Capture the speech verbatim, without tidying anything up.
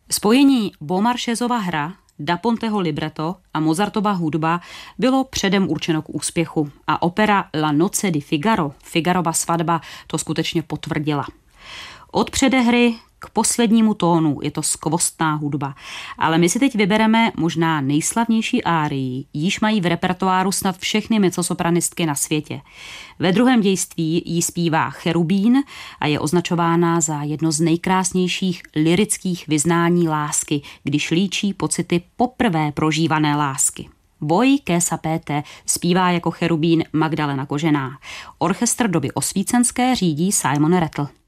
Spojení Beaumarchésova hra, Da Ponteho libreto a Mozartova hudba bylo předem určeno k úspěchu a opera La Noce di Figaro, Figarova svatba, to skutečně potvrdila. Od předehry k poslednímu tónu je to skvostná hudba, ale my si teď vybereme možná nejslavnější árii, již mají v repertoáru snad všechny mezzosopranistky na světě. Ve druhém dějství jí zpívá Cherubín a je označována za jedno z nejkrásnějších lyrických vyznání lásky, když líčí pocity poprvé prožívané lásky. Voi che sapete zpívá jako Cherubín Magdalena Kožená. Orchestr doby osvícenské řídí Simon Rattle.